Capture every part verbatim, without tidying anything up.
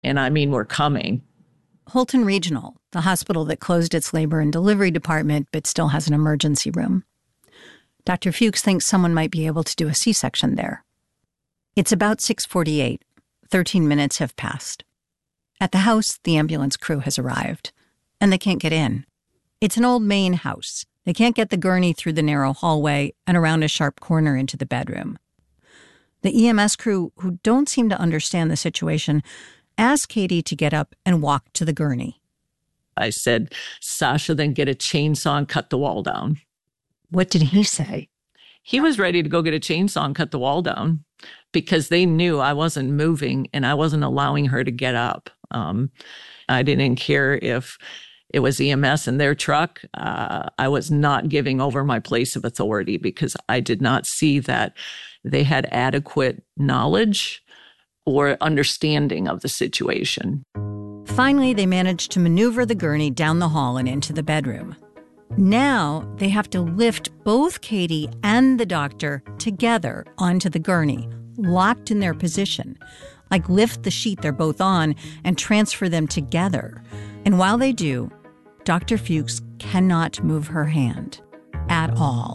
And I mean, we're coming. Holton Regional, the hospital that closed its labor and delivery department but still has an emergency room. Doctor Fuchs thinks someone might be able to do a C-section there. It's about six forty-eight. Thirteen minutes have passed. At the house, the ambulance crew has arrived, and they can't get in. It's an old main house. They can't get the gurney through the narrow hallway and around a sharp corner into the bedroom. The E M S crew, who don't seem to understand the situation, ask Katie to get up and walk to the gurney. I said, Sasha, then get a chainsaw and cut the wall down. What did he say? He was ready to go get a chainsaw and cut the wall down because they knew I wasn't moving and I wasn't allowing her to get up. Um, I didn't care if it was E M S in their truck. Uh, I was not giving over my place of authority because I did not see that they had adequate knowledge or understanding of the situation. Finally, they managed to maneuver the gurney down the hall and into the bedroom. Now they have to lift both Katie and the doctor together onto the gurney, locked in their position, like lift the sheet they're both on and transfer them together. And while they do, Doctor Fuchs cannot move her hand at all.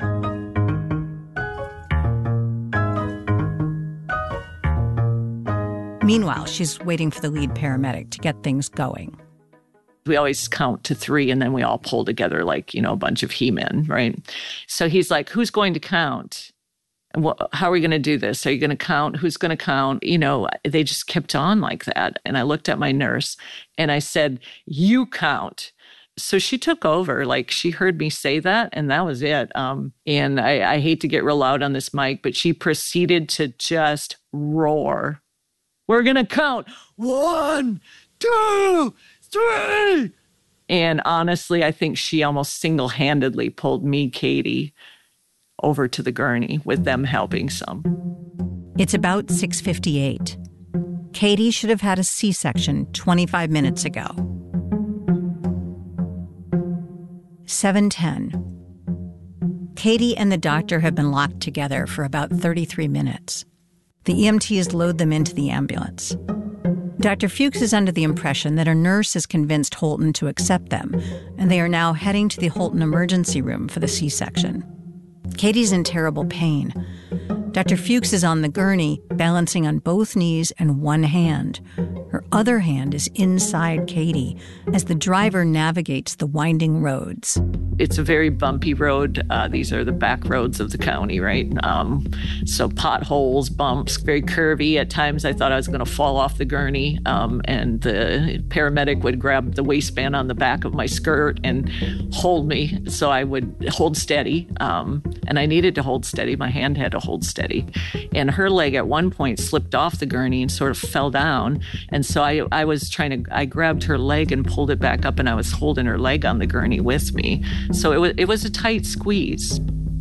Meanwhile, she's waiting for the lead paramedic to get things going. We always count to three and then we all pull together like, you know, a bunch of He-Men, right? So he's like, who's going to count? And what, how are we going to do this? Are you going to count? Who's going to count? You know, they just kept on like that. And I looked at my nurse and I said, you count. So she took over, like she heard me say that, and that was it. Um, and I, I hate to get real loud on this mic, but she proceeded to just roar. We're going to count one, two, three. And honestly, I think she almost single-handedly pulled me, Katie, over to the gurney with them helping some. It's about six fifty-eight. Katie should have had a C-section twenty-five minutes ago. seven ten. Katie and the doctor have been locked together for about thirty-three minutes. The E M Ts load them into the ambulance. Doctor Fuchs is under the impression that a nurse has convinced Holton to accept them, and they are now heading to the Holton emergency room for the C-section. Katie's in terrible pain. Doctor Fuchs is on the gurney, balancing on both knees and one hand. Her other hand is inside Katie as the driver navigates the winding roads. It's a very bumpy road. Uh, these are the back roads of the county, right? Um, so potholes, bumps, very curvy. At times I thought I was going to fall off the gurney, um, and the paramedic would grab the waistband on the back of my skirt and hold me so I would hold steady. Um, and I needed to hold steady. My hand had to hold steady. And her leg at one point slipped off the gurney and sort of fell down. And so I, I was trying to, I grabbed her leg and pulled it back up, and I was holding her leg on the gurney with me. So it was, it was a tight squeeze.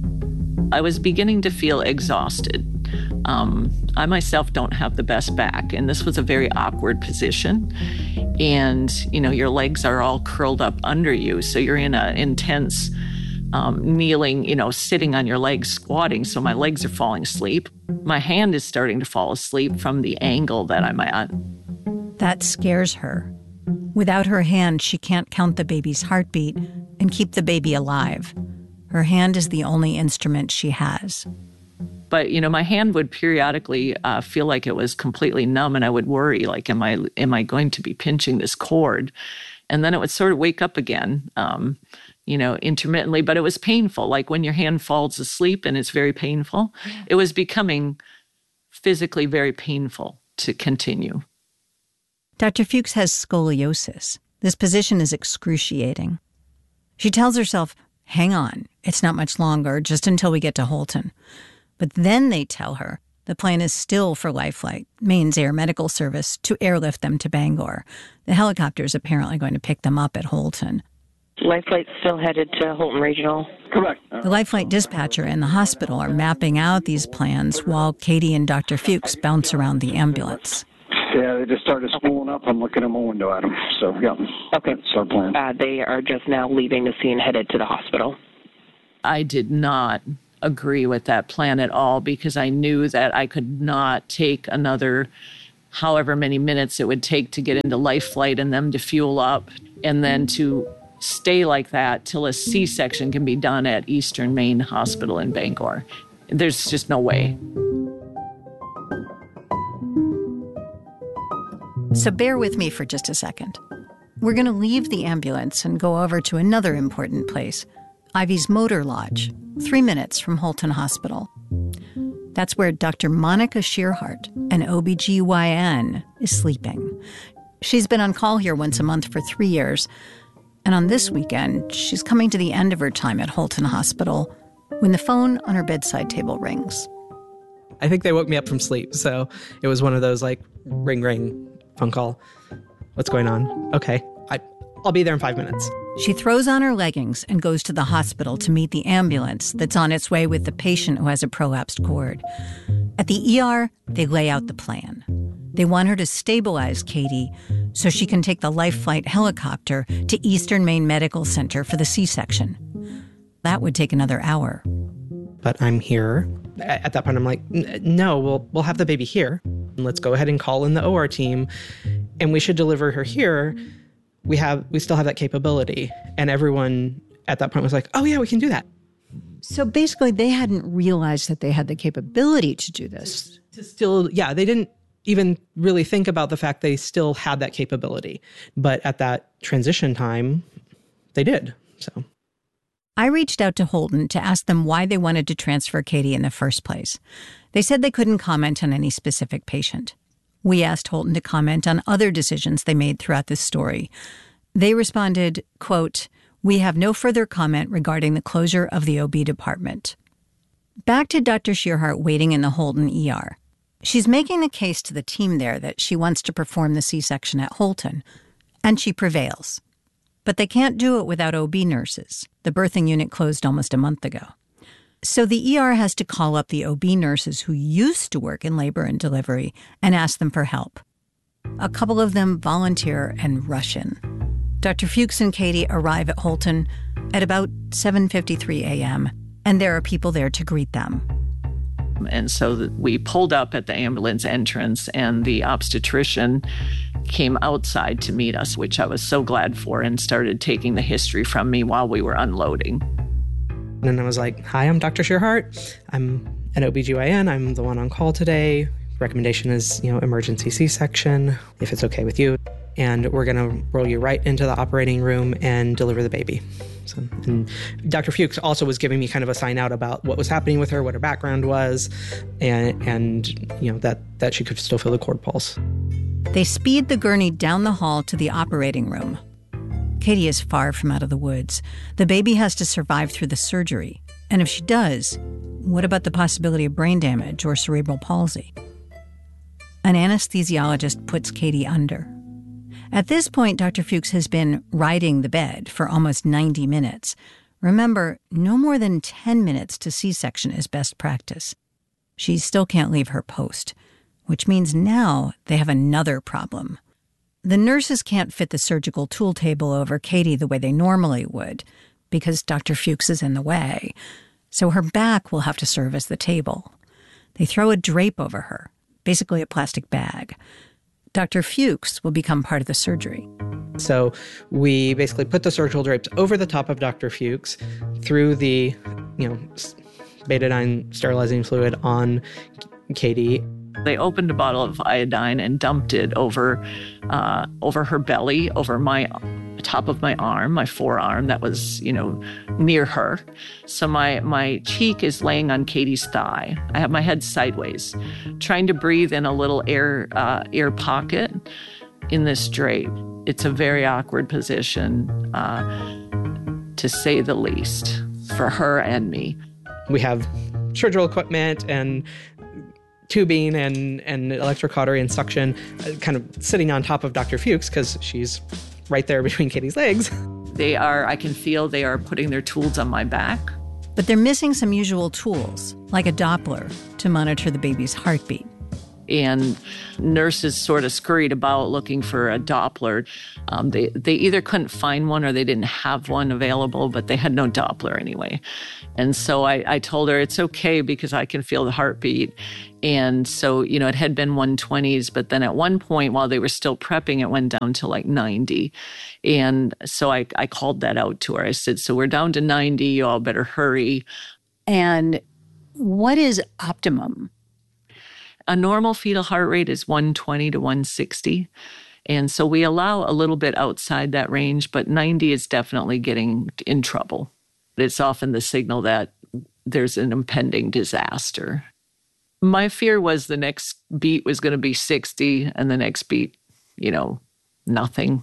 I was beginning to feel exhausted. Um, I myself don't have the best back, and this was a very awkward position. And, you know, your legs are all curled up under you, so you're in an intense um, kneeling, you know, sitting on your legs, squatting, so my legs are falling asleep. My hand is starting to fall asleep from the angle that I'm at. That scares her. Without her hand, she can't count the baby's heartbeat and keep the baby alive. Her hand is the only instrument she has. But, you know, my hand would periodically uh, feel like it was completely numb, and I would worry, like, am I am I going to be pinching this cord? And then it would sort of wake up again, um, you know, intermittently, but it was painful. Like when your hand falls asleep and it's very painful, it was becoming physically very painful to continue. Doctor Fuchs has scoliosis. This position is excruciating. She tells herself, hang on, it's not much longer, just until we get to Holton. But then they tell her the plan is still for Lifelight, Maine's Air Medical Service, to airlift them to Bangor. The helicopter is apparently going to pick them up at Holton. Lifelight's still headed to Holton Regional. Correct. The Lifelight dispatcher and the hospital are mapping out these plans while Katie and Doctor Fuchs bounce around the ambulance. Yeah, they just started spooling up. I'm looking at my window at them. So, yeah. Okay. That's our plan. Uh, they are just now leaving the scene, headed to the hospital. I did not agree with that plan at all because I knew that I could not take another however many minutes it would take to get into life flight and them to fuel up, and then to stay like that till a C-section can be done at Eastern Maine Hospital in Bangor. There's just no way. So bear with me for just a second. We're going to leave the ambulance and go over to another important place, Ivy's Motor Lodge, three minutes from Holton Hospital. That's where Doctor Monica Shearhart, an O B G Y N, is sleeping. She's been on call here once a month for three years, and on this weekend, she's coming to the end of her time at Holton Hospital when the phone on her bedside table rings. I think they woke me up from sleep, so it was one of those, like, ring, ring, phone call. What's going on? Okay, I, I'll be there in five minutes. She throws on her leggings and goes to the hospital to meet the ambulance that's on its way with the patient who has a prolapsed cord. At the E R, they lay out the plan. They want her to stabilize Katie so she can take the life flight helicopter to Eastern Maine Medical Center for the C-section. That would take another hour. But I'm here. At that point, I'm like, no, we'll we'll have the baby here. Let's go ahead and call in the O R team, and we should deliver her here. We have we still have that capability. And everyone at that point was like, oh yeah, we can do that. So basically, they hadn't realized that they had the capability to do this. To still, yeah, they didn't even really think about the fact they still had that capability. But at that transition time, they did. So I reached out to Holton to ask them why they wanted to transfer Katie in the first place. They said they couldn't comment on any specific patient. We asked Holton to comment on other decisions they made throughout this story. They responded, quote, "We have no further comment regarding the closure of the O B department." Back to Doctor Shearhart waiting in the Holton E R. She's making the case to the team there that she wants to perform the C-section at Holton, and she prevails. But they can't do it without O B nurses. The birthing unit closed almost a month ago. So the E R has to call up the O B nurses who used to work in labor and delivery and ask them for help. A couple of them volunteer and rush in. Doctor Fuchs and Katie arrive at Holton at about seven fifty-three a.m., and there are people there to greet them. And so we pulled up at the ambulance entrance, and the obstetrician came outside to meet us, which I was so glad for, and started taking the history from me while we were unloading. And I was like, hi, I'm Doctor Shearhart. I'm an O B G Y N. I'm the one on call today. Recommendation is, you know, emergency C-section, if it's okay with you. And we're going to roll you right into the operating room and deliver the baby. So, and Doctor Fuchs also was giving me kind of a sign out about what was happening with her, what her background was, and, and you know, that, that she could still feel the cord pulse. They speed the gurney down the hall to the operating room. Katie is far from out of the woods. The baby has to survive through the surgery. And if she does, what about the possibility of brain damage or cerebral palsy? An anesthesiologist puts Katie under. At this point, Doctor Fuchs has been riding the bed for almost ninety minutes. Remember, no more than ten minutes to C-section is best practice. She still can't leave her post, which means now they have another problem. The nurses can't fit the surgical tool table over Katie the way they normally would, because Doctor Fuchs is in the way. So her back will have to serve as the table. They throw a drape over her, basically a plastic bag. Doctor Fuchs will become part of the surgery. So we basically put the surgical drapes over the top of Doctor Fuchs, threw the, you know, betadine sterilizing fluid on Katie. They opened a bottle of iodine and dumped it over uh, over her belly, over my top of my arm, my forearm that was, you know, near her. So my, my cheek is laying on Katie's thigh. I have my head sideways, trying to breathe in a little air uh, air pocket in this drape. It's a very awkward position, uh, to say the least, for her and me. We have surgical equipment and tubing and, and electrocautery and suction uh, kind of sitting on top of Doctor Fuchs because she's right there between Katie's legs. They are, I can feel they are putting their tools on my back. But they're missing some usual tools, like a Doppler, to monitor the baby's heartbeat. And nurses sort of scurried about looking for a Doppler. Um, they, they either couldn't find one or they didn't have one available, but they had no Doppler anyway. And so I, I told her it's okay because I can feel the heartbeat. And so, you know, it had been one twenties, but then at one point while they were still prepping, it went down to like ninety. And so I, I called that out to her. I said, so we're down to ninety, you all better hurry. And what is optimum? A normal fetal heart rate is one twenty to one sixty. And so we allow a little bit outside that range, but ninety is definitely getting in trouble. It's often the signal that there's an impending disaster. My fear was the next beat was going to be sixty and the next beat, you know, nothing.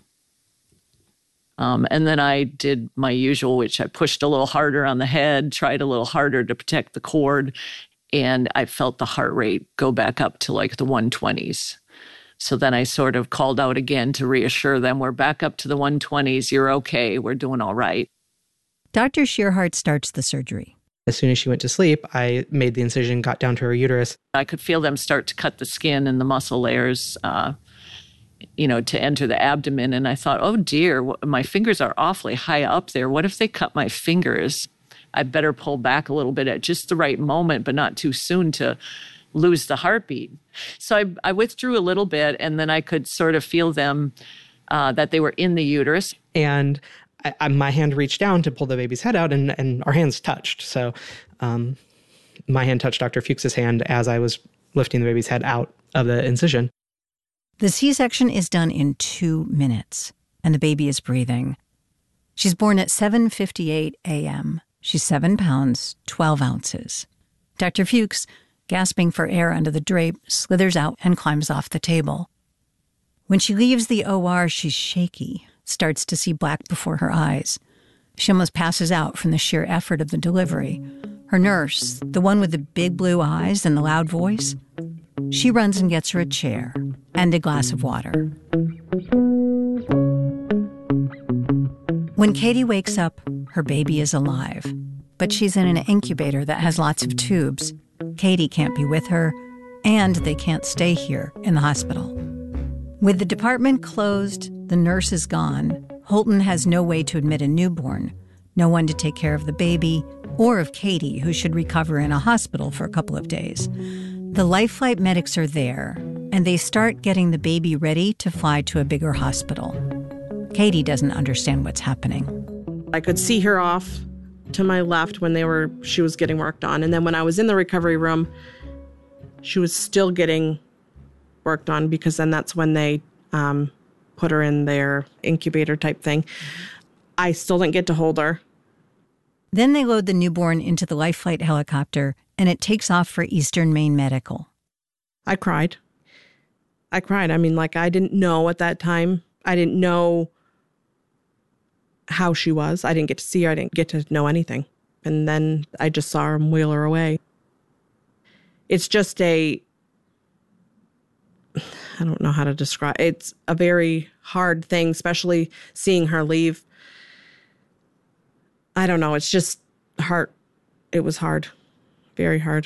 Um, and then I did my usual, which I pushed a little harder on the head, tried a little harder to protect the cord. And I felt the heart rate go back up to like the one twenties. So then I sort of called out again to reassure them, we're back up to the one twenties. You're okay. We're doing all right. Doctor Schierhart starts the surgery. As soon as she went to sleep, I made the incision, got down to her uterus. I could feel them start to cut the skin and the muscle layers, uh, you know, to enter the abdomen. And I thought, oh dear, my fingers are awfully high up there. What if they cut my fingers? I better pull back a little bit at just the right moment, but not too soon to lose the heartbeat. So I, I withdrew a little bit, and then I could sort of feel them, uh, that they were in the uterus. And I, I, my hand reached down to pull the baby's head out, and, and our hands touched. So um, my hand touched Doctor Fuchs's hand as I was lifting the baby's head out of the incision. The C-section is done in two minutes, and the baby is breathing. She's born at seven fifty-eight a.m., She's seven pounds, twelve ounces. Doctor Fuchs, gasping for air under the drape, slithers out and climbs off the table. When she leaves the O R, she's shaky, starts to see black before her eyes. She almost passes out from the sheer effort of the delivery. Her nurse, the one with the big blue eyes and the loud voice, she runs and gets her a chair and a glass of water. When Katie wakes up, her baby is alive, but she's in an incubator that has lots of tubes. Katie can't be with her, and they can't stay here in the hospital. With the department closed, the nurse is gone. Holton has no way to admit a newborn, no one to take care of the baby, or of Katie, who should recover in a hospital for a couple of days. The Life Flight medics are there, and they start getting the baby ready to fly to a bigger hospital. Katie doesn't understand what's happening. I could see her off to my left when they were she was getting worked on. And then when I was in the recovery room, she was still getting worked on, because then that's when they um, put her in their incubator type thing. I still didn't get to hold her. Then they load the newborn into the Life Flight helicopter, and it takes off for Eastern Maine Medical. I cried. I cried. I mean, like, I didn't know at that time. I didn't know how she was. I didn't get to see her. I didn't get to know anything. And then I just saw her wheel her away. It's just a, I don't know how to describe, it's a very hard thing, especially seeing her leave. I don't know. It's just hard. It was hard. Very hard.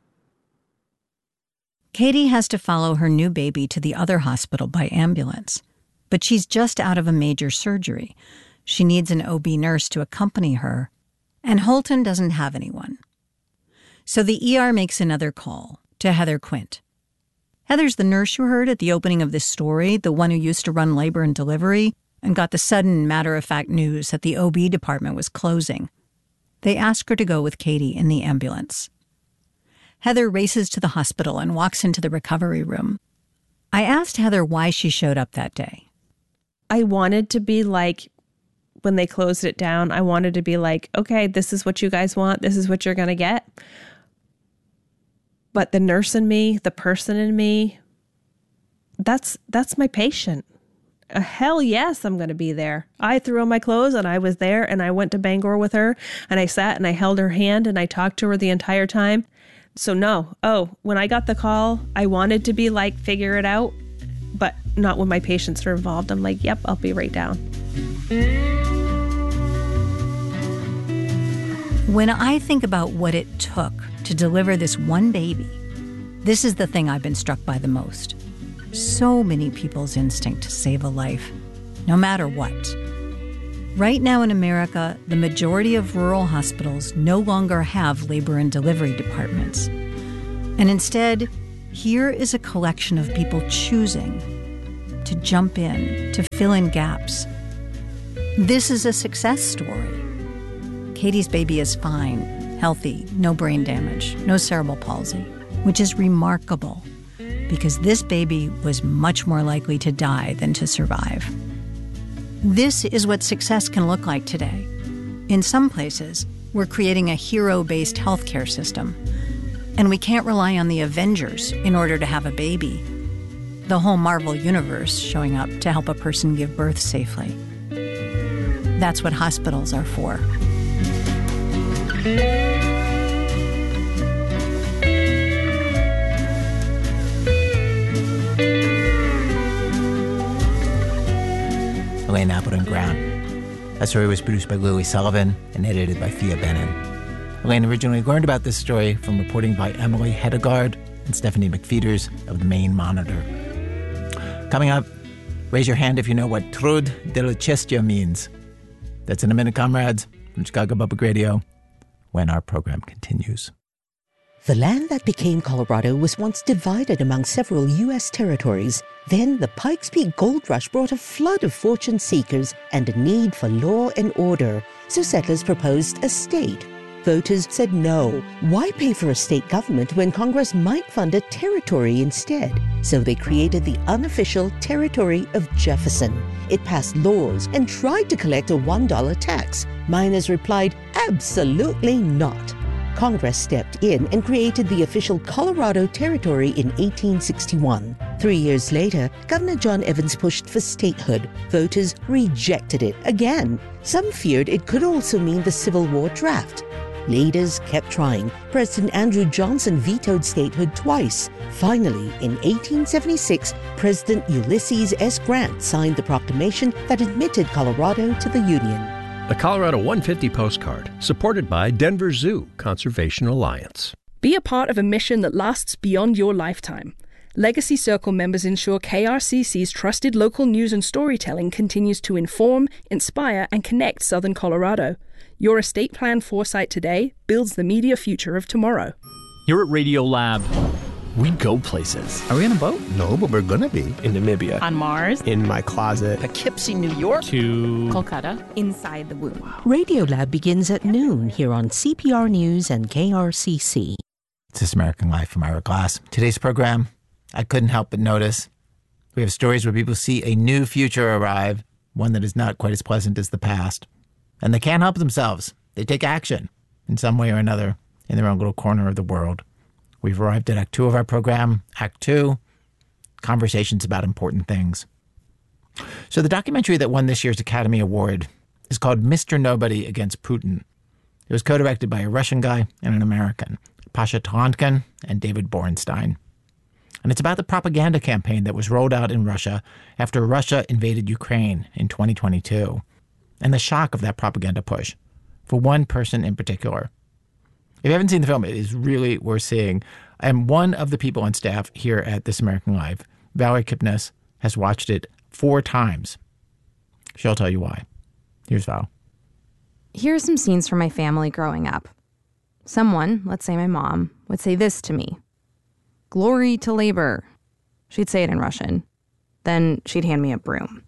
Katie has to follow her new baby to the other hospital by ambulance. But she's just out of a major surgery. She needs an O B nurse to accompany her, and Holton doesn't have anyone. So the E R makes another call to Heather Quint. Heather's the nurse you heard at the opening of this story, the one who used to run labor and delivery and got the sudden matter-of-fact news that the O B department was closing. They ask her to go with Katie in the ambulance. Heather races to the hospital and walks into the recovery room. I asked Heather why she showed up that day. I wanted to be like, when they closed it down, I wanted to be like, okay, this is what you guys want. This is what you're going to get. But the nurse in me, the person in me, that's that's my patient. Uh, hell yes, I'm going to be there. I threw on my clothes and I was there, and I went to Bangor with her, and I sat and I held her hand and I talked to her the entire time. So no. Oh, when I got the call, I wanted to be like, figure it out, but not when my patients are involved. I'm like, yep, I'll be right down. When I think about what it took to deliver this one baby, This is the thing I've been struck by the most. So many people's instinct to save a life, no matter what. Right now in America, the majority of rural hospitals no longer have labor and delivery departments. And instead, here is a collection of people choosing to jump in, to fill in gaps. This is a success story. Katie's baby is fine, healthy, no brain damage, no cerebral palsy, which is remarkable because this baby was much more likely to die than to survive. This is what success can look like today. In some places, we're creating a hero-based healthcare system, and we can't rely on the Avengers in order to have a baby. The whole Marvel universe showing up to help a person give birth safely. That's what hospitals are for. Elaine Appleton Ground. That story was produced by Lily Sullivan and edited by Thea Benin. Elaine originally learned about this story from reporting by Emily Hedegaard and Stephanie McFeeters of the Maine Monitor. Coming up, raise your hand if you know what Trud de la Chestia means. That's in a minute, comrades, from Chicago Public Radio, when our program continues. The land that became Colorado was once divided among several U S territories. Then the Pikes Peak Gold Rush brought a flood of fortune seekers and a need for law and order, so settlers proposed a state. Voters said no. Why pay for a state government when Congress might fund a territory instead? So they created the unofficial Territory of Jefferson. It passed laws and tried to collect a one dollar tax. Miners replied, absolutely not. Congress stepped in and created the official Colorado Territory in eighteen sixty-one. Three years later, Governor John Evans pushed for statehood. Voters rejected it again. Some feared it could also mean the Civil War draft. Leaders kept trying. President Andrew Johnson vetoed statehood twice. Finally, in eighteen seventy-six, President Ulysses S. Grant signed the proclamation that admitted Colorado to the Union. The Colorado one fifty postcard, supported by Denver Zoo Conservation Alliance. Be a part of a mission that lasts beyond your lifetime. Legacy Circle members ensure K R C C's trusted local news and storytelling continues to inform, inspire, and connect Southern Colorado. Your estate plan foresight today builds the media future of tomorrow. Here at Radio Lab, we go places. Are we on a boat? No, but we're gonna be. In Namibia. On Mars. In my closet. Poughkeepsie, New York. To Kolkata. Inside the womb. Wow. Radio Lab begins at noon here on C P R News and K R C C. It's This American Life from Ira Glass. Today's program, I couldn't help but notice. We have stories where people see a new future arrive, one that is not quite as pleasant as the past. And they can't help themselves. They take action in some way or another in their own little corner of the world. We've arrived at Act Two of our program. Act Two, conversations about important things. So the documentary that won this year's Academy Award is called Mister Nobody Against Putin. It was co-directed by a Russian guy and an American, Pasha Tarankin and David Borenstein. And it's about the propaganda campaign that was rolled out in Russia after Russia invaded Ukraine in twenty twenty-two, and the shock of that propaganda push for one person in particular. If you haven't seen the film, it is really worth seeing. And one of the people on staff here at This American Life, Valerie Kipnis, has watched it four times. She'll tell you why. Here's Val. Here are some scenes from my family growing up. Someone, let's say my mom, would say this to me. Glory to labor. She'd say it in Russian. Then she'd hand me a broom.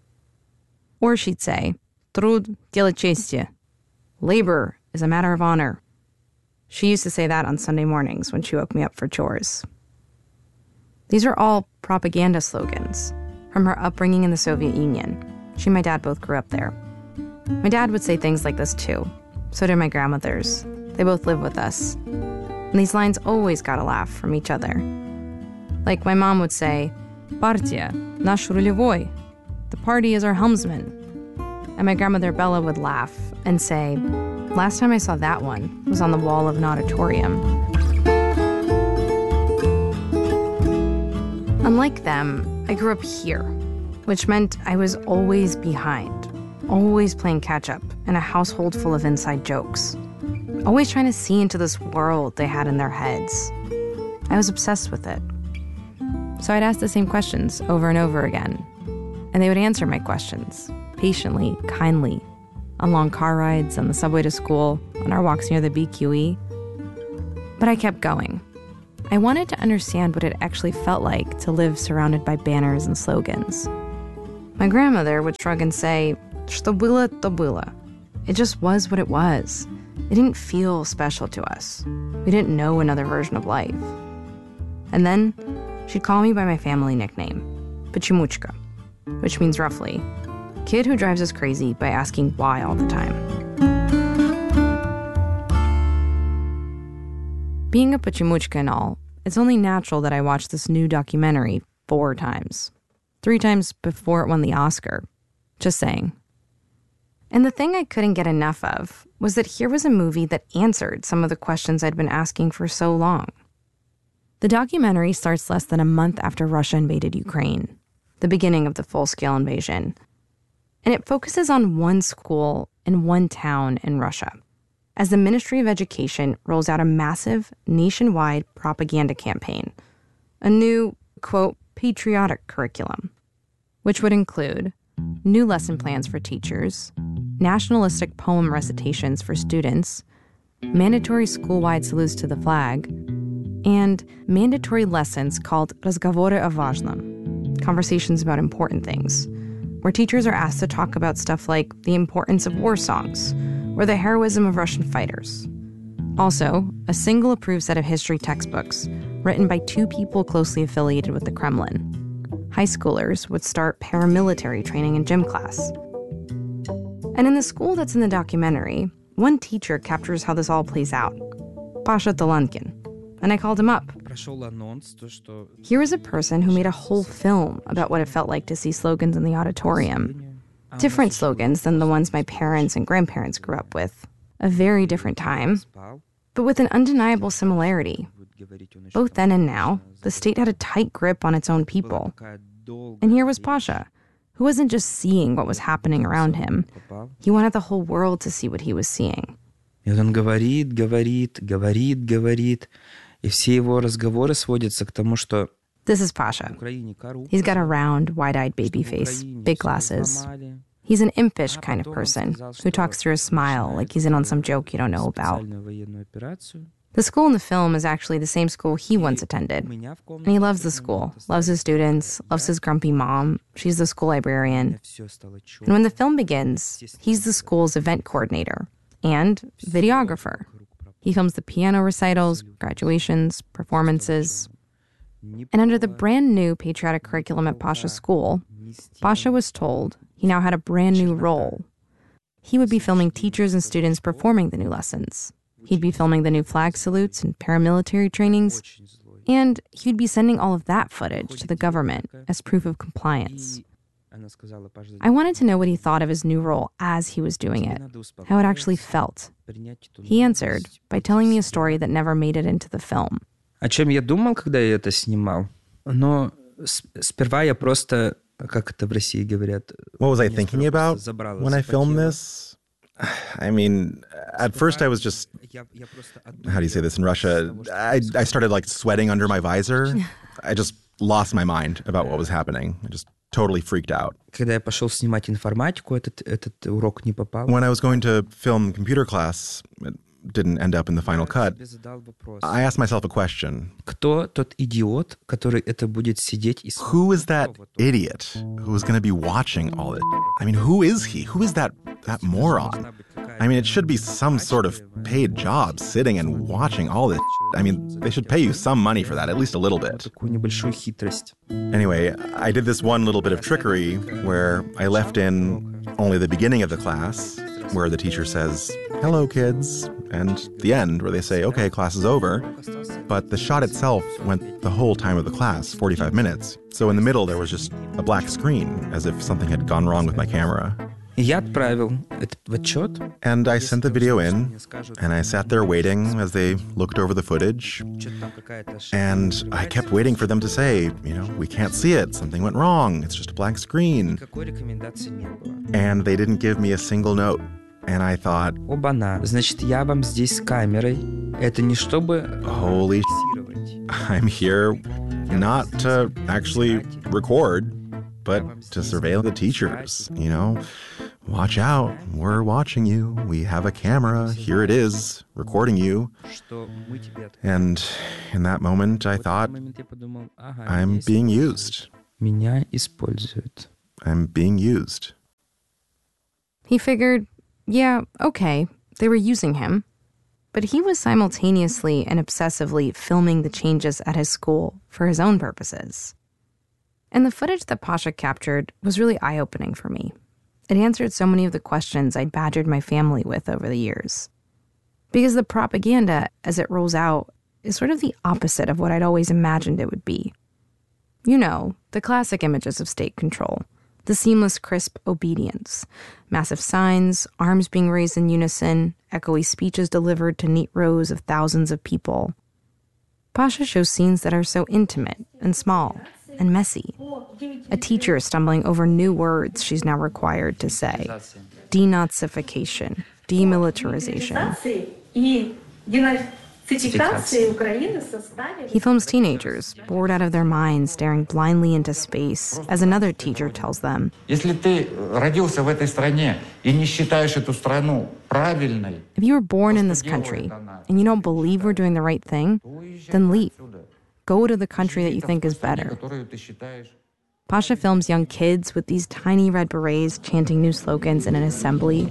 Or she'd say, Trud дело чести. Labor is a matter of honor. She used to say that on Sunday mornings when she woke me up for chores. These are all propaganda slogans from her upbringing in the Soviet Union. She and my dad both grew up there. My dad would say things like this too. So did my grandmothers. They both live with us. And these lines always got a laugh from each other. Like my mom would say, Партия, наш рулевой. The party is our helmsman. And my grandmother Bella would laugh and say, last time I saw that one was on the wall of an auditorium. Unlike them, I grew up here, which meant I was always behind, always playing catch-up in a household full of inside jokes, always trying to see into this world they had in their heads. I was obsessed with it. So I'd ask the same questions over and over again. And they would answer my questions, patiently, kindly, on long car rides, on the subway to school, on our walks near the B Q E. But I kept going. I wanted to understand what it actually felt like to live surrounded by banners and slogans. My grandmother would shrug and say, "Что было, то было." It just was what it was. It didn't feel special to us. We didn't know another version of life. And then she'd call me by my family nickname, Почемучка, which means roughly, kid who drives us crazy by asking why all the time. Being a Почемучка and all, it's only natural that I watched this new documentary four times. Three times before it won the Oscar. Just saying. And the thing I couldn't get enough of was that here was a movie that answered some of the questions I'd been asking for so long. The documentary starts less than a month after Russia invaded Ukraine, the beginning of the full-scale invasion. And it focuses on one school in one town in Russia, as the Ministry of Education rolls out a massive nationwide propaganda campaign, a new, quote, patriotic curriculum, which would include new lesson plans for teachers, nationalistic poem recitations for students, mandatory school-wide salutes to the flag, and mandatory lessons called разговоры о важном, conversations about important things, where teachers are asked to talk about stuff like the importance of war songs or the heroism of Russian fighters. Also, a single approved set of history textbooks written by two people closely affiliated with the Kremlin. High schoolers would start paramilitary training in gym class. And in the school that's in the documentary, one teacher captures how this all plays out, Pasha Talankin, and I called him up. Here is a person who made a whole film about what it felt like to see slogans in the auditorium. Different slogans than the ones my parents and grandparents grew up with. A very different time, but with an undeniable similarity. Both then and now, the state had a tight grip on its own people. And here was Pasha, who wasn't just seeing what was happening around him. He wanted the whole world to see what he was seeing. И он говорит, говорит, говорит, говорит. И все его разговоры сводятся к тому, что... This is Pasha. He's got a round, wide-eyed baby face, big glasses. He's an impish kind of person who talks through a smile like he's in on some joke you don't know about. The school in the film is actually the same school he once attended. And he loves the school, loves his students, loves his grumpy mom. She's the school librarian. And when the film begins, he's the school's event coordinator and videographer. He films the piano recitals, graduations, performances. And under the brand new patriotic curriculum at Pasha's school, Pasha was told he now had a brand new role. He would be filming teachers and students performing the new lessons. He'd be filming the new flag salutes and paramilitary trainings, and he'd be sending all of that footage to the government as proof of compliance. I wanted to know what he thought of his new role as he was doing it, how it actually felt. He answered by telling me a story that never made it into the film. О чем я думал, когда я это снимал? Но сперва я просто, как это в России говорят... What was I thinking about when I filmed this? I mean, at first I was just... How do you say this in Russia? I, I started like sweating under my visor. I just lost my mind about what was happening. I just totally freaked out. Когда я пошел снимать информатику, этот, этот урок не попал. When I was going to film computer class... didn't end up in the final cut, I asked myself a question. Кто тот идиот, который это будет сидеть и... Who is that idiot who's going to be watching all this? I mean, who is he? Who is that, that moron? I mean, it should be some sort of paid job sitting and watching all this. I mean, they should pay you some money for that, at least a little bit. Anyway, I did this one little bit of trickery where I left in only the beginning of the class, where the teacher says, "Hello, kids," and the end where they say, "Okay, class is over." But the shot itself went the whole time of the class, forty-five minutes. So in the middle, there was just a black screen, as if something had gone wrong with my camera. Я отправил этот отчет. And I sent the video in, and I sat there waiting as they looked over the footage. And I kept waiting for them to say, you know, "We can't see it. Something went wrong. It's just a blank screen." And they didn't give me a single note. And I thought, Оба-на, значит, я вам здесь с камерой. Это не чтобы... Holy I'm here not to actually record, but to surveil the teachers, you know? Watch out, we're watching you. We have a camera, here it is, recording you. And in that moment, I thought, I'm being used. Меня используют. I'm being used. He figured, yeah, okay, they were using him. But he was simultaneously and obsessively filming the changes at his school for his own purposes. And the footage that Pasha captured was really eye-opening for me. It answered so many of the questions I'd badgered my family with over the years. Because the propaganda, as it rolls out, is sort of the opposite of what I'd always imagined it would be. You know, the classic images of state control. The seamless, crisp obedience. Massive signs, arms being raised in unison, echoey speeches delivered to neat rows of thousands of people. Pasha shows scenes that are so intimate and small and messy. A teacher stumbling over new words she's now required to say. Denazification, demilitarization. He films teenagers, bored out of their minds, staring blindly into space, as another teacher tells them, If you were born in this country, and you don't believe we're doing the right thing, then leave. Go to the country that you think is better. Pasha films young kids with these tiny red berets chanting new slogans in an assembly.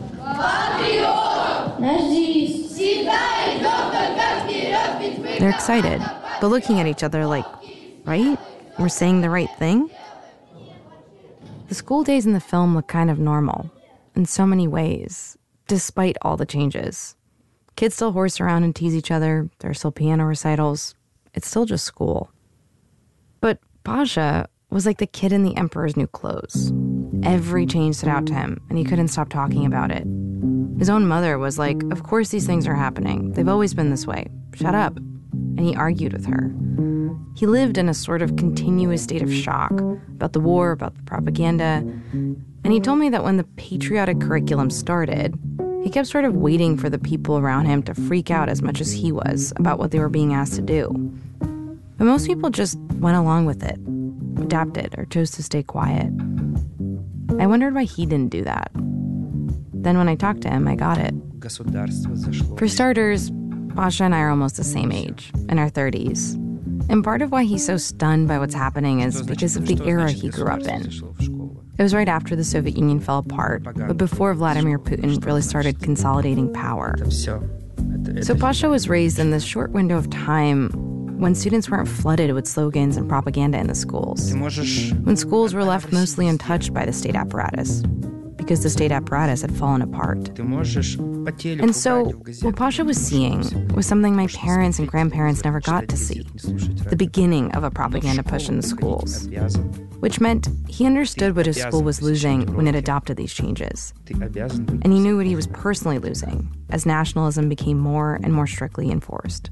They're excited, but looking at each other like, right? We're saying the right thing? The school days in the film look kind of normal, in so many ways, despite all the changes. Kids still horse around and tease each other, there are still piano recitals. It's still just school. But Pasha was like the kid in the emperor's new clothes. Every change stood out to him, and he couldn't stop talking about it. His own mother was like, of course these things are happening. They've always been this way. Shut up. And he argued with her. He lived in a sort of continuous state of shock about the war, about the propaganda. And he told me that when the patriotic curriculum started, he kept sort of waiting for the people around him to freak out as much as he was about what they were being asked to do. But most people just went along with it, adapted, or chose to stay quiet. I wondered why he didn't do that. Then when I talked to him, I got it. For starters, Pasha and I are almost the same age, in our thirties. And part of why he's so stunned by what's happening is because of the era he grew up in. It was right after the Soviet Union fell apart, but before Vladimir Putin really started consolidating power. So Pasha was raised in this short window of time when students weren't flooded with slogans and propaganda in the schools. When schools were left mostly untouched by the state apparatus, because the state apparatus had fallen apart. And so, what Pasha was seeing was something my parents and grandparents never got to see. The beginning of a propaganda push in the schools. Which meant he understood what his school was losing when it adopted these changes. And he knew what he was personally losing as nationalism became more and more strictly enforced.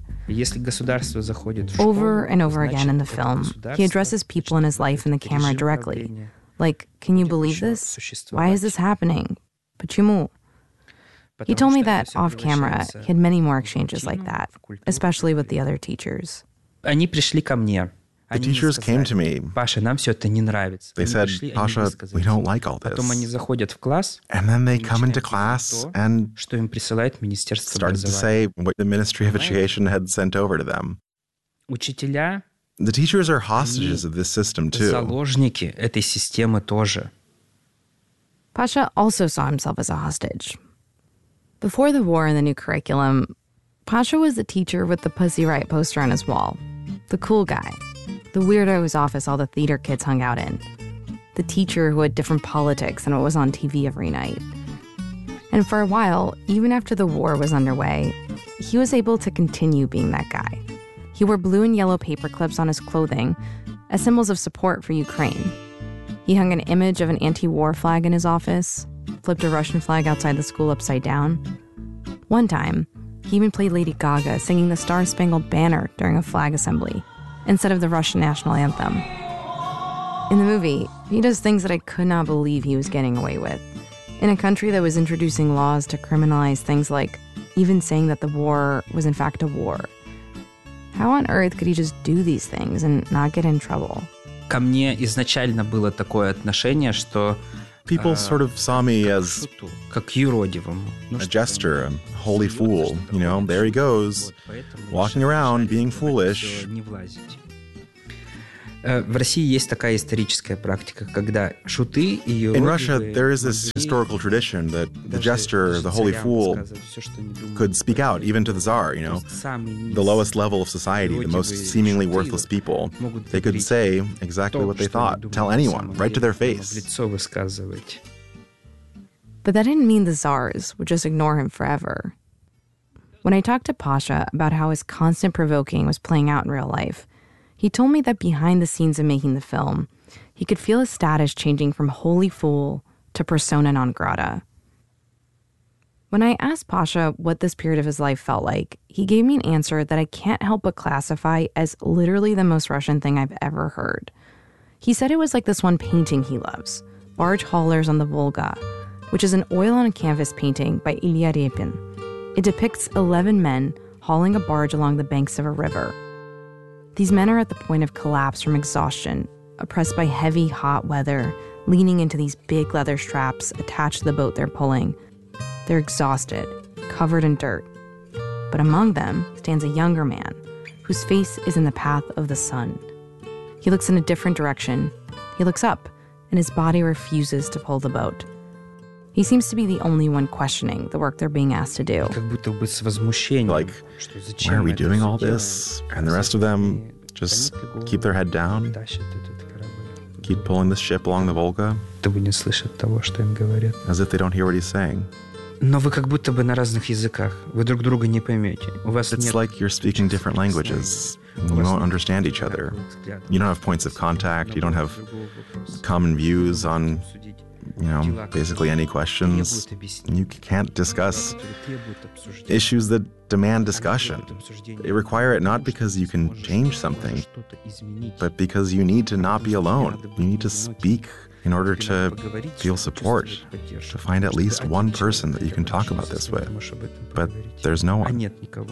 Over and over again in the film, he addresses people in his life in the camera directly. Like, can you believe this? Why is this happening? Почему? He told me that off camera, he had many more exchanges like that, especially with the other teachers. The teachers came to me. They said, Pasha, we don't like all this. And then they come into class and started to say what the Ministry of Education had sent over to them. The teachers are hostages of this system, too. Pasha also saw himself as a hostage. Before the war and the new curriculum, Pasha was the teacher with the Pussy Riot poster on his wall. The cool guy. The weirdo whose office all the theater kids hung out in. The teacher who had different politics than what was on T V every night. And for a while, even after the war was underway, he was able to continue being that guy. He wore blue and yellow paper clips on his clothing as symbols of support for Ukraine. He hung an image of an anti-war flag in his office, flipped a Russian flag outside the school upside down. One time, he even played Lady Gaga singing the Star-Spangled Banner during a flag assembly instead of the Russian national anthem. In the movie, he does things that I could not believe he was getting away with. In a country that was introducing laws to criminalize things like even saying that the war was in fact a war. How on earth could he just do these things and not get in trouble? Ко мне изначально было такое отношение, что people sort of saw me as как юродивым. A jester, a holy fool. You know, there he goes, walking around, being foolish. В России есть такая историческая практика, когда шуты и юродивые... In Russia, there is this historical tradition that the jester, the holy fool, could speak out, even to the Tsar, you know. The lowest level of society, the most seemingly worthless people, they could say exactly what they thought, tell anyone, right to their face. But that didn't mean the Tsars would just ignore him forever. When I talked to Pasha about how his constant provoking was playing out in real life, he told me that behind the scenes of making the film, he could feel his status changing from holy fool to persona non grata. When I asked Pasha what this period of his life felt like, he gave me an answer that I can't help but classify as literally the most Russian thing I've ever heard. He said it was like this one painting he loves, Barge Haulers on the Volga, which is an oil-on-canvas painting by Ilya Repin. It depicts eleven men hauling a barge along the banks of a river. These men are at the point of collapse from exhaustion, oppressed by heavy, hot weather, leaning into these big leather straps attached to the boat they're pulling. They're exhausted, covered in dirt. But among them stands a younger man, whose face is in the path of the sun. He looks in a different direction. He looks up, and his body refuses to pull the boat. He seems to be the only one questioning the work they're being asked to do. Like, why are we doing all this? And the rest of them just keep their head down, keep pulling this ship along the Volga, as if they don't hear what he's saying. Но вы как будто бы на разных языках. Вы друг друга не поймете. У вас It's like you're speaking different languages. You won't understand each other. You don't have points of contact. You don't have common views on, you know, basically any questions. You can't discuss issues that demand discussion. They require it not because you can change something, but because you need to not be alone. You need to speak in order to feel support, to find at least one person that you can talk about this with. But there's no one.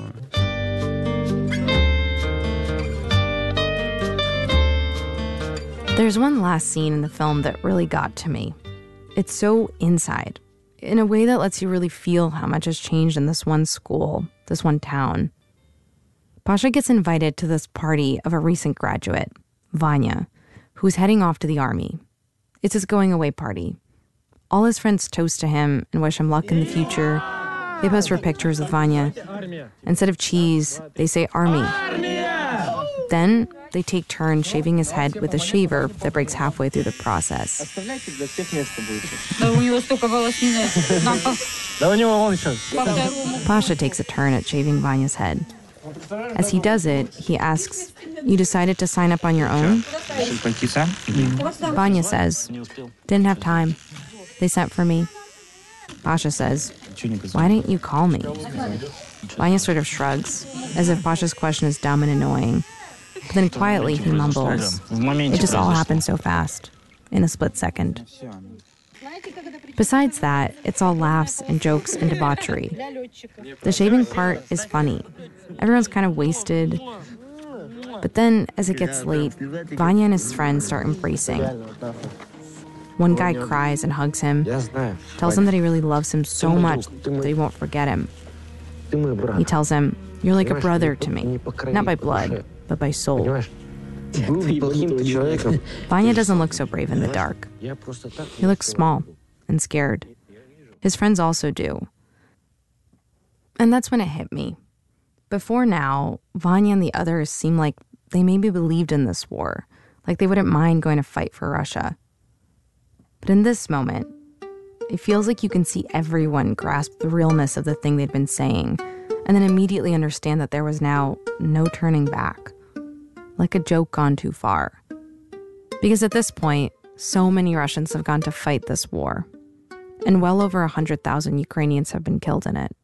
There's one last scene in the film that really got to me. It's so inside, in a way that lets you really feel how much has changed in this one school, this one town. Pasha gets invited to this party of a recent graduate, Vanya, who's heading off to the army. It's his going-away party. All his friends toast to him and wish him luck in the future. They pose for pictures with Vanya. Instead of cheese, they say army. Then they take turns shaving his head with a shaver that breaks halfway through the process. Pasha takes a turn at shaving Vanya's head. As he does it, he asks, "You decided to sign up on your own?" Vanya says, "Didn't have time. They sent for me." Pasha says, "Why didn't you call me?" Vanya sort of shrugs, as if Pasha's question is dumb and annoying. But then quietly he mumbles, "It just all happened so fast, in a split second." Besides that, it's all laughs and jokes and debauchery. The shaving part is funny. Everyone's kind of wasted. But then, as it gets late, Vanya and his friends start embracing. One guy cries and hugs him, tells him that he really loves him so much that he won't forget him. He tells him, "You're like a brother to me, not by blood, but by soul." Vanya doesn't look so brave in the dark. He looks small and scared. His friends also do. And that's when it hit me. Before now, Vanya and the others seemed like they maybe believed in this war, like they wouldn't mind going to fight for Russia. But in this moment, it feels like you can see everyone grasp the realness of the thing they'd been saying, and then immediately understand that there was now no turning back. Like a joke gone too far. Because at this point, so many Russians have gone to fight this war, and well over one hundred thousand Ukrainians have been killed in it.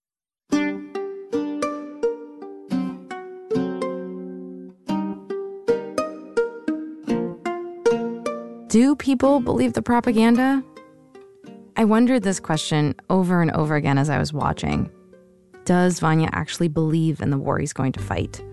Do people believe the propaganda? I wondered this question over and over again as I was watching. Does Vanya actually believe in the war he's going to fight?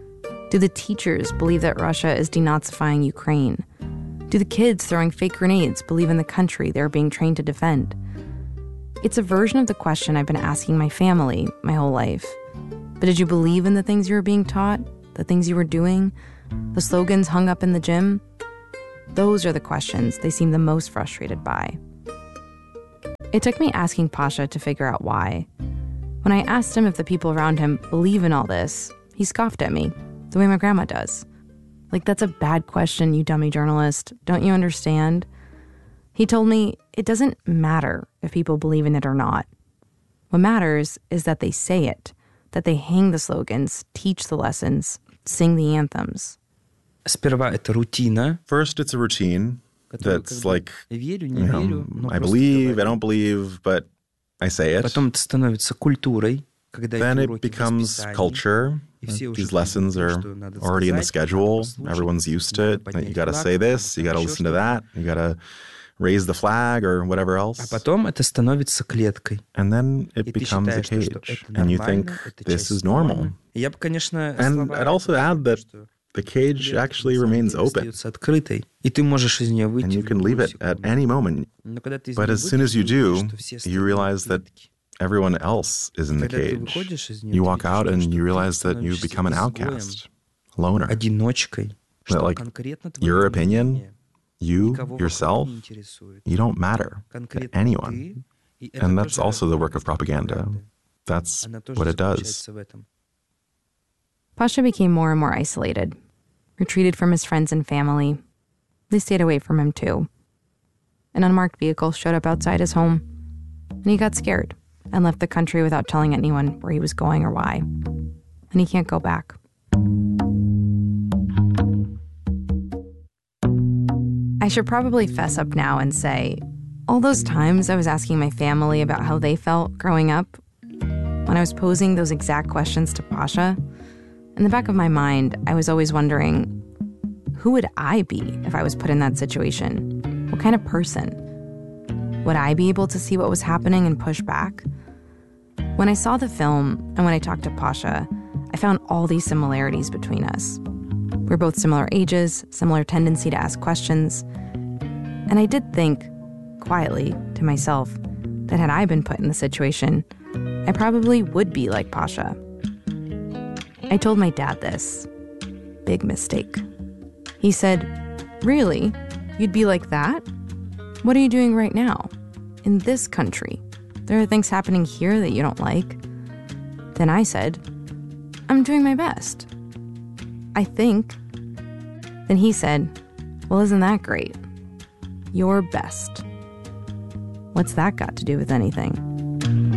Do the teachers believe that Russia is denazifying Ukraine? Do the kids throwing fake grenades believe in the country they're being trained to defend? It's a version of the question I've been asking my family my whole life. But did you believe in the things you were being taught? The things you were doing? The slogans hung up in the gym? Those are the questions they seem the most frustrated by. It took me asking Pasha to figure out why. When I asked him if the people around him believe in all this, he scoffed at me, the way my grandma does. Like, that's a bad question, you dummy journalist. Don't you understand? He told me it doesn't matter if people believe in it or not. What matters is that they say it, that they hang the slogans, teach the lessons, sing the anthems. Сперва это рутина. First, it's a routine that's like, you know, I believe, I don't believe, but I say it. Потом это становится культурой. Then it becomes culture. These lessons are already in the schedule. Everyone's used to it. You got to say this, you got to listen to that, you got to raise the flag or whatever else. А потом это становится клеткой. And then it becomes a cage. And you think this is normal. Я бы, конечно, and I'd also add that the cage actually remains open. И ты можешь из нее выйти. And you can leave it at any moment. But as soon as you do, you realize that everyone else is in the cage. You walk out and you realize that you've become an outcast, a loner. That, like, your opinion, you, yourself, you don't matter to anyone. And that's also the work of propaganda. That's what it does. Pasha became more and more isolated, retreated from his friends and family. They stayed away from him too. An unmarked vehicle showed up outside his home, and he got scared and left the country without telling anyone where he was going or why. And he can't go back. I should probably fess up now and say, all those times I was asking my family about how they felt growing up, when I was posing those exact questions to Pasha, in the back of my mind, I was always wondering, who would I be if I was put in that situation? What kind of person? Would I be able to see what was happening and push back? When I saw the film and when I talked to Pasha, I found all these similarities between us. We're both similar ages, similar tendency to ask questions. And I did think, quietly, to myself, that had I been put in the situation, I probably would be like Pasha. I told my dad this. Big mistake. He said, "Really? You'd be like that? What are you doing right now? In this country? There are things happening here that you don't like." Then I said, "I'm doing my best. I think." Then he said, "Well, isn't that great? Your best. What's that got to do with anything?"